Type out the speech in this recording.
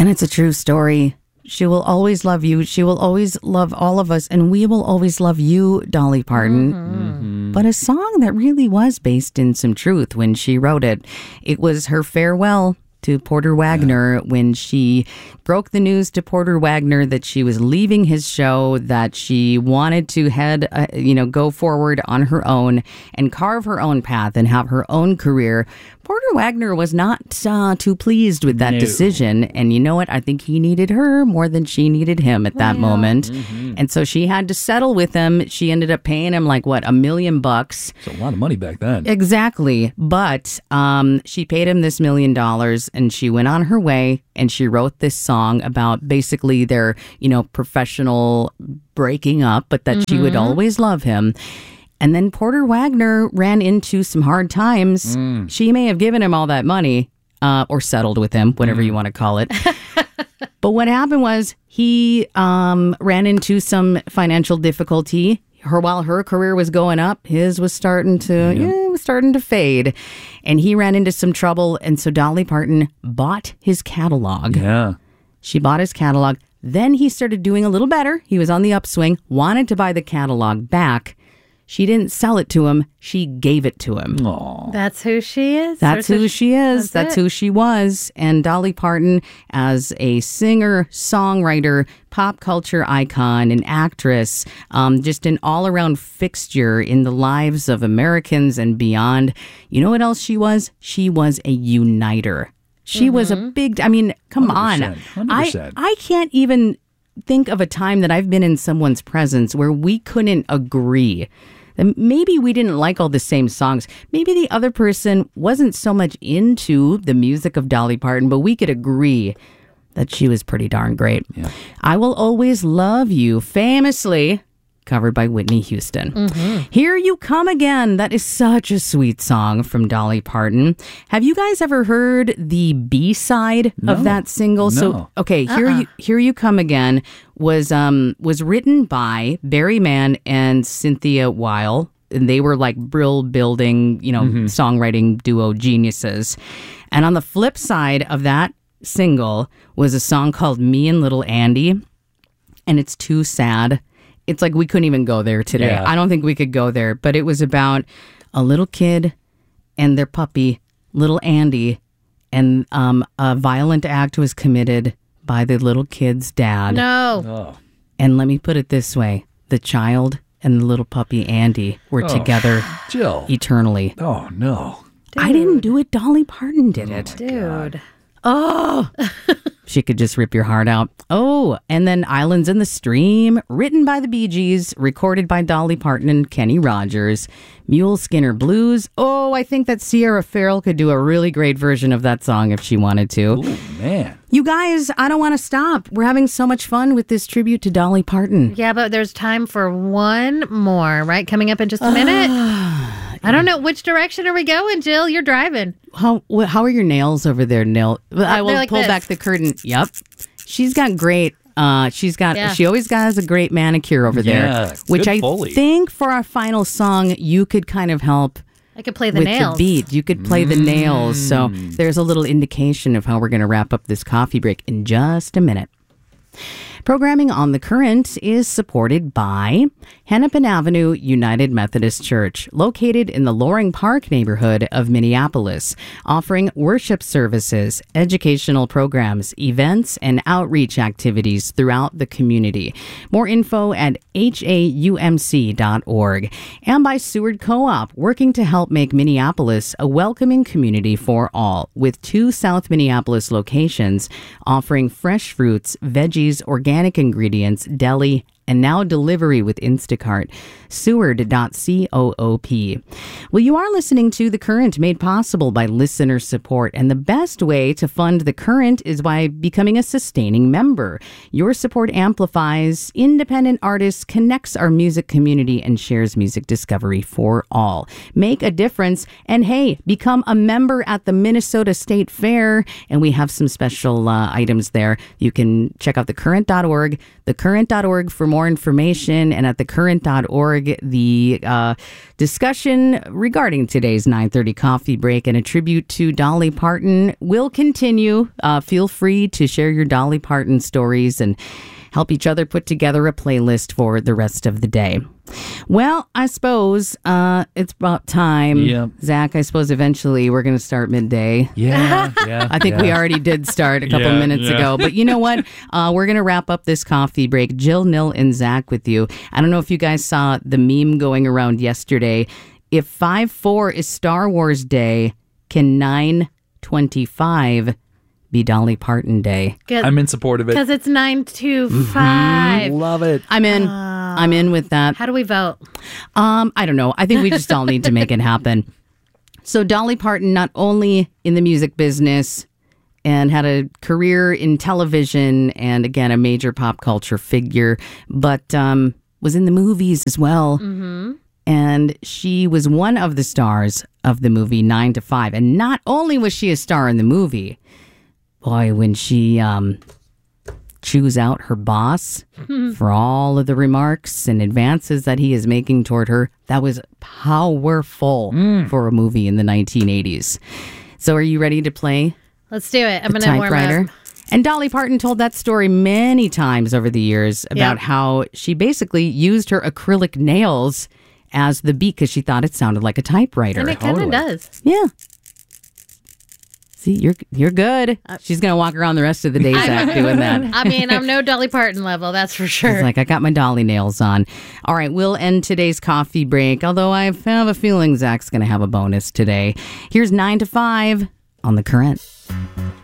And it's a true story. She will always love you. She will always love all of us. And we will always love you, Dolly Parton. Mm-hmm. But a song that really was based in some truth when she wrote it. It was her farewell to Porter Wagoner when she broke the news to Porter Wagoner that she was leaving his show, that she wanted to go forward on her own and carve her own path and have her own career. Porter Wagoner was not too pleased with that decision. And you know what? I think he needed her more than she needed him at that moment. Mm-hmm. And so she had to settle with him. She ended up paying him $1 million. It's a lot of money back then. Exactly. But she paid him this $1 million and she went on her way and she wrote this song about basically their, professional breaking up, but that she would always love him. And then Porter Wagoner ran into some hard times. She may have given him all that money or settled with him, whatever you want to call it. But what happened was he ran into some financial difficulty. While her career was going up, his was starting to fade. And he ran into some trouble. And so Dolly Parton bought his catalog. Yeah. She bought his catalog. Then he started doing a little better. He was on the upswing, wanted to buy the catalog back. She didn't sell it to him. She gave it to him. Aww. That's who she is? That's who she is. That's who she was. And Dolly Parton, as a singer, songwriter, pop culture icon, an actress, just an all-around fixture in the lives of Americans and beyond. You know what else she was? She was a uniter. She was a big... I mean, come 100%, on. 100%. I can't even think of a time that I've been in someone's presence where we couldn't agree. Maybe we didn't like all the same songs. Maybe the other person wasn't so much into the music of Dolly Parton, but we could agree that she was pretty darn great. Yeah. I Will Always Love You, famously covered by Whitney Houston. Mm-hmm. Here You Come Again. That is such a sweet song from Dolly Parton. Have you guys ever heard the B-side of that single? No. So, okay, Here You Come Again was written by Barry Mann and Cynthia Weil. And they were like brill building, songwriting duo geniuses. And on the flip side of that single was a song called Me and Little Andy. And it's too sad. It's like we couldn't even go there today. Yeah. I don't think we could go there. But it was about a little kid and their puppy, little Andy, and a violent act was committed by the little kid's dad. No. Oh. And let me put it this way. The child and the little puppy, Andy, were together Jill. eternally. Oh, no. Dude. I didn't do it. Dolly Parton did it. Dude. Oh, she could just rip your heart out. Oh, and then Islands in the Stream, written by the Bee Gees, recorded by Dolly Parton and Kenny Rogers. Mule Skinner Blues. Oh, I think that Sierra Farrell could do a really great version of that song if she wanted to. Ooh, man. You guys, I don't want to stop. We're having so much fun with this tribute to Dolly Parton. Yeah, but there's time for one more, right? Coming up in just a minute. I don't know. Which direction are we going, Jill? You're driving. How are your nails over there, Nil? I will like pull this. back the curtain. Yep. She's got great. She always has a great manicure over there, which I Foley. think for our final song you could kind of help I could play the with nails. the beat. You could play the nails. So there's a little indication of how we're going to wrap up this coffee break in just a minute. Programming on The Current is supported by Hennepin Avenue United Methodist Church, located in the Loring Park neighborhood of Minneapolis, offering worship services, educational programs, events, and outreach activities throughout the community. More info at haumc.org. And by Seward Co-op, working to help make Minneapolis a welcoming community for all, with 2 South Minneapolis locations offering fresh fruits, veggies, organic ingredients, deli, and now delivery with Instacart. Seward.coop. Well, you are listening to The Current, made possible by listener support. And the best way to fund The Current is by becoming a sustaining member. Your support amplifies independent artists, connects our music community, and shares music discovery for all. Make a difference. And hey, become a member at the Minnesota State Fair. And we have some special items there. You can check out thecurrent.org, thecurrent.org for more more information. And at thecurrent.org, the discussion regarding today's 9:30 coffee break and a tribute to Dolly Parton will continue. Feel free to share your Dolly Parton stories and help each other put together a playlist for the rest of the day. Well, I suppose it's about time. Yep. Zach, I suppose eventually we're going to start midday. Yeah. I think we already did start a couple minutes ago. But you know what? We're going to wrap up this coffee break. Jill, Nil, and Zach with you. I don't know if you guys saw the meme going around yesterday. If 5/4 is Star Wars Day, can 9/25 be Dolly Parton Day? I'm in support of it. Because it's 925. Love it. I'm in. I'm in with that. How do we vote? I don't know. I think we just all need to make it happen. So Dolly Parton, not only in the music business and had a career in television and, again, a major pop culture figure, but was in the movies as well. Mm-hmm. And she was one of the stars of the movie 9 to 5. And not only was she a star in the movie, boy, when she chews out her boss for all of the remarks and advances that he is making toward her, that was powerful for a movie in the 1980s. So are you ready to play? Let's do it. I'm The going to warm typewriter? up. And Dolly Parton told that story many times over the years about how she basically used her acrylic nails as the beat because she thought it sounded like a typewriter. And it kind of does. Yeah. See, you're good. She's going to walk around the rest of the day, Zach, doing that. I mean, I'm no Dolly Parton level, that's for sure. She's like, I got my Dolly nails on. All right, we'll end today's coffee break, although I have a feeling Zach's going to have a bonus today. Here's 9 to 5 on The Current.